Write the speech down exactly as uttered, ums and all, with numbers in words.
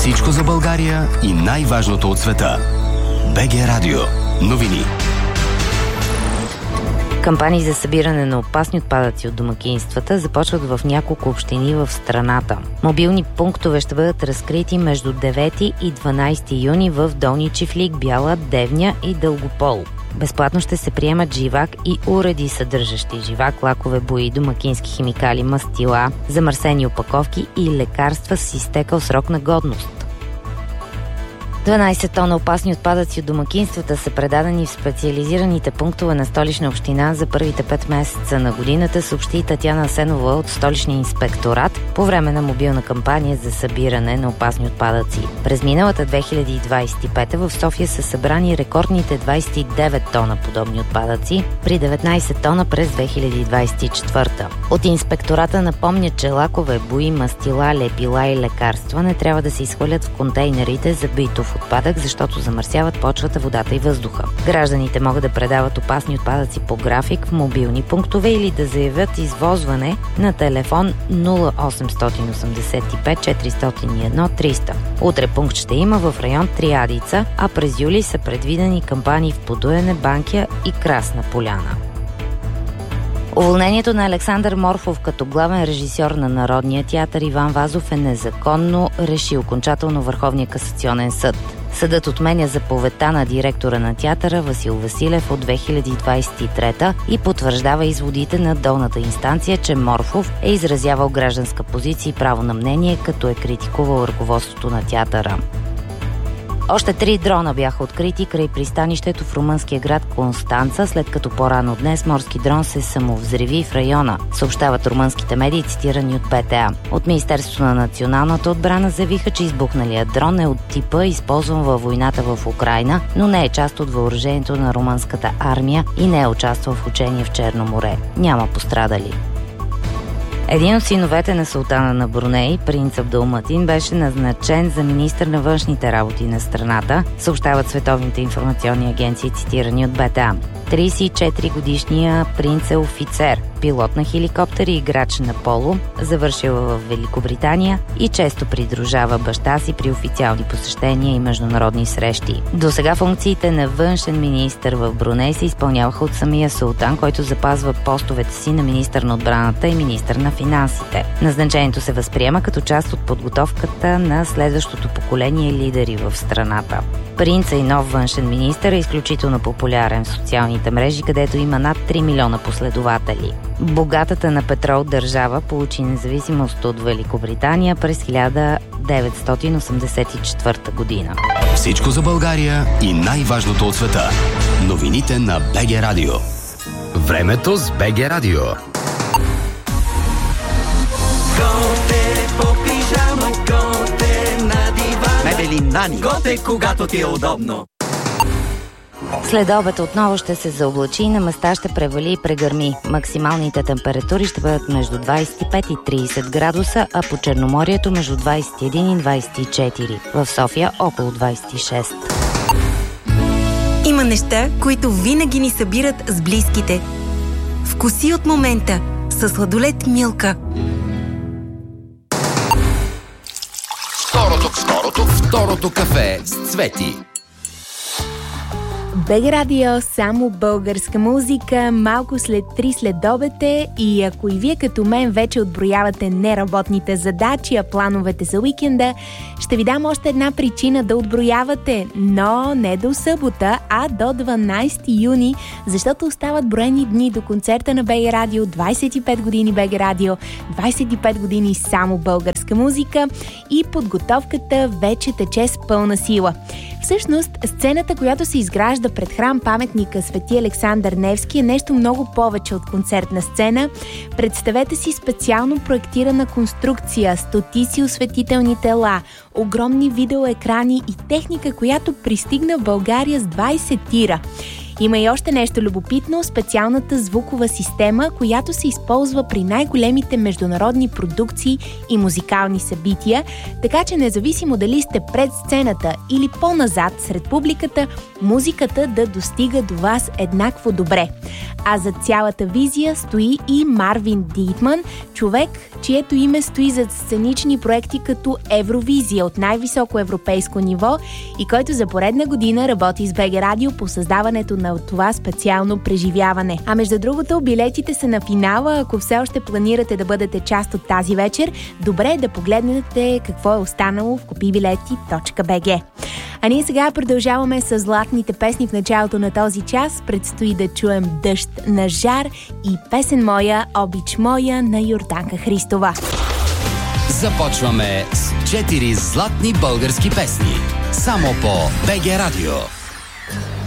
Всичко за България и най-важното от света. БГ Радио. Новини. Кампании за събиране на опасни отпадъци от домакинствата започват в няколко общини в страната. Мобилни пунктове ще бъдат разкрити между девети и дванайсети юни в Долни Чифлик, Бяла, Девня и Дългопол. Безплатно ще се приемат живак и уреди, съдържащи живак, лакове, бои, домакински химикали, мастила, замърсени опаковки и лекарства с изтекал срок на годност. дванайсет тона опасни отпадъци от домакинствата са предадени в специализираните пунктове на Столична община за първите пет месеца на годината, съобщи Татяна Асенова от Столичния инспекторат по време на мобилна кампания за събиране на опасни отпадъци. През миналата две хиляди двайсет и пета в София са събрани рекордните двайсет и девет тона подобни отпадъци, при деветнайсет тона през две хиляди двайсет и четвърта. От инспектората напомнят, че лакове, бои, мастила, лепила и лекарства не трябва да се изхвърлят в контейнерите за битов отпадък, защото замърсяват почвата, водата и въздуха. Гражданите могат да предават опасни отпадъци по график в мобилни пунктове или да заявят извозване на телефон нула осемстотин осемдесет и пет четиристотин и едно триста. Утре пункт ще има в район Триадица, а през юли са предвидени кампании в Подуене, Банкя и Красна Поляна. Уволнението на Александър Морфов като главен режисьор на Народния театър Иван Вазов е незаконно, реши окончателно Върховния касационен съд. Съдът отменя заповедта на директора на театъра Васил Василев от две хиляди двайсет и трета и потвърждава изводите на долната инстанция, че Морфов е изразявал гражданска позиция и право на мнение, като е критикувал ръководството на театъра. Още три дрона бяха открити край пристанището в румънския град Констанца, след като по-рано днес морски дрон се самовзриви в района, съобщават румънските медии, цитирани от БТА. От Министерството на националната отбрана заявиха, че избухналият дрон е от типа, използван във войната в Украйна, но не е част от въоръжението на румънската армия и не е участвал в учение в Черно море. Няма пострадали. Един от синовете на султана на Бруней, принц Абдулматин, беше назначен за министър на външните работи на страната, съобщават световните информационни агенции, цитирани от БТА. трийсет и четири годишният принц е офицер, пилот на хеликоптер и играч на поло, завършил в Великобритания и често придружава баща си при официални посещения и международни срещи. До сега функциите на външен министър в Бруней се изпълняваха от самия султан, който запазва постовете си на министър на отбраната и министър на финансите. Назначението се възприема като част от подготовката на следващото поколение лидери в страната. Принца и нов външен министър е изключително популярен в социалните мрежи, където има над три милиона последователи. Богатата на петрол държава получи независимост от Великобритания през хиляда деветстотин осемдесет и четвърта година. Всичко за България и най-важното от света. Новините на БГ Радио. Времето с БГ Радио. Готе по пижама, готе на дивана. Мебели Нани. Готе, когато ти е удобно. След обед отново ще се заоблачи и на места ще превали и прегърми. Максималните температури ще бъдат между двайсет и пет и трийсет градуса, а по Черноморието между двайсет и един и двайсет и четири. В София около двайсет и шест. Има неща, които винаги ни събират с близките. Вкуси от момента със сладолед Милка. Второто, второто, второто кафе с Цвети. БГ Радио, само българска музика, малко след три следобед, и ако и вие като мен вече отброявате неработните задачи, а плановете за уикенда, ще ви дам още една причина да отброявате, но не до събота, а до дванайсети юни, защото остават броени дни до концерта на БГ Радио, двайсет и пет години БГ Радио, двайсет и пет години само българска музика и подготовката вече тече с пълна сила. Всъщност, сцената, която се изгражда пред храм-паметника Свети Александър Невски, е нещо много повече от концертна сцена. Представете си специално проектирана конструкция, стотици осветителни тела, огромни видеоекрани и техника, която пристигна в България с двайсет тира. Има и още нещо любопитно – специалната звукова система, която се използва при най-големите международни продукции и музикални събития, така че независимо дали сте пред сцената или по-назад сред публиката, музиката да достига до вас еднакво добре. А за цялата визия стои и Марвин Дитман, човек, чието име стои зад сценични проекти като Евровизия от най-високо европейско ниво и който за поредна година работи с БГ Радио по създаването на това специално преживяване. А между другото, билетите са на финала. Ако все още планирате да бъдете част от тази вечер, добре е да погледнете какво е останало в купибилети точка би джи. А ние сега продължаваме с златните песни в началото на този час. Предстои да чуем Дъжд на Жар и Песен моя, обич моя на Йорданка Христова. Започваме с четири златни български песни. Само по БГ Радио.